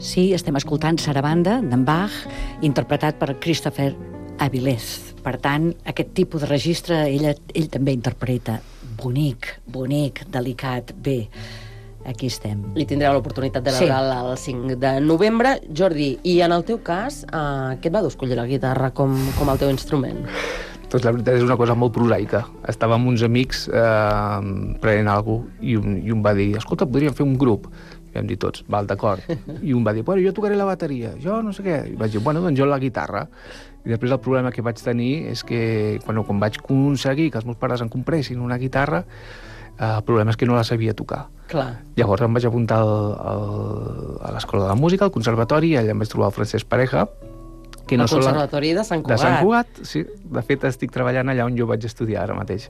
Sí, estem escoltant Sarabanda, d'en Bach, interpretat per Christopher Avilés. Per tant, aquest tipus de registre ell també interpreta. Bonic, delicat, bé. Aquí estem. I tindreu l'oportunitat de veure'l el 5 de novembre. Jordi, i en el teu cas, què et va dur escollir la guitarra com el teu instrument? Doncs la veritat és una cosa molt prosaica. Estava amb uns amics prenent alguna cosa i un va dir, escolta, podríem fer un grup. I vam dir tots, val, d'acord. I un va dir, bueno, jo tocaré la bateria, jo no sé què. I vaig dir, bueno, doncs jo la guitarra. I després el problema que vaig tenir és que quan vaig aconseguir que els meus pares em compressin una guitarra, el problema és que no la sabia tocar. Clar. Llavors em vaig apuntar a l'Escola de Música, al Conservatori, i allà em vaig trobar el Francesc Pareja, que no el Conservatori de Sant Cugat. De Sant Cugat, sí. De fet, estic treballant allà on jo vaig estudiar ara mateix.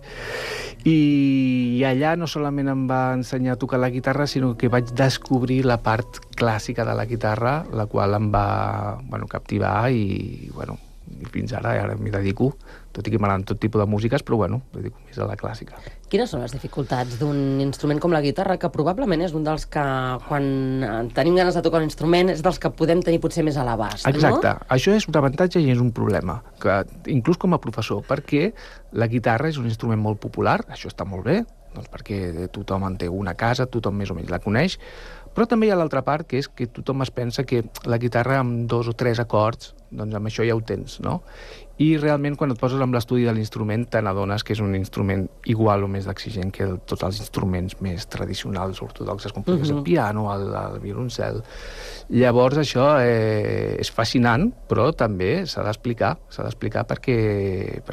I allà no solament em va ensenyar a tocar la guitarra, sinó que vaig descobrir la part clàssica de la guitarra, la qual em va captivar i fins ara m'hi dedico, tot i que m'agraden tot tipus de músiques, però dedico més a la clàssica. Quines són les dificultats d'un instrument com la guitarra, que probablement és un dels que, quan tenim ganes de tocar un instrument, és dels que podem tenir potser més a l'abast, no? Exacte. Això és un avantatge i és un problema, que inclús com a professor, perquè la guitarra és un instrument molt popular, això està molt bé, doncs perquè tothom en té una a casa, tothom més o menys la coneix, però també hi ha l'altra part, que és que tothom es pensa que la guitarra amb 2 o 3 acords, doncs amb això ja ho tens, no? I realment quan et poses amb l'estudi de l'instrument te n'adones que és un instrument igual o més exigent que tots els instruments més tradicionals, ortodoxes, com pot ser el piano, el violoncel. Llavors això és fascinant, però també s'ha d'explicar perquè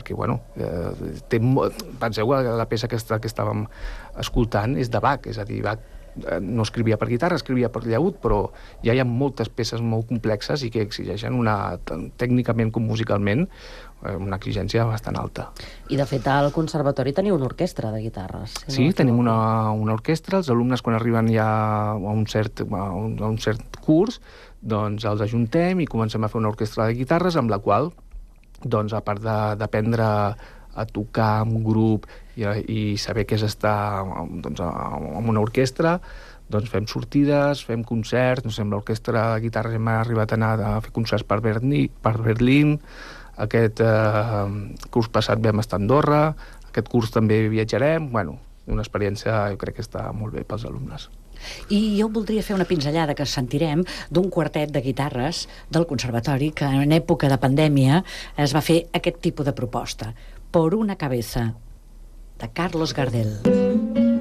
penseu que la peça que estàvem escoltant és de Bach, és a dir, Bach no escrivia per guitarra, escrivia per llaüt, però ja hi ha moltes peces molt complexes i que exigeixen tècnicament com musicalment una exigència bastant alta. I de fet al conservatori teniu una orquestra de guitarres. Sí, tenim una orquestra. Els alumnes quan arriben ja a un cert curs, doncs els ajuntem i comencem a fer una orquestra de guitarres amb la qual, doncs, a part d'aprendre a tocar en grup i saber què és estar en una orquestra, doncs fem sortides, fem concerts, amb l'orquestra de guitarres hem arribat a anar a fer concerts per Berlín, aquest curs passat vam estar a Andorra, aquest curs també viatjarem, una experiència jo crec que està molt bé pels alumnes. I jo voldria fer una pinzellada que sentirem d'un quartet de guitarres del Conservatori que en època de pandèmia es va fer aquest tipus de proposta. Por una cabeza, de Carlos Gardel.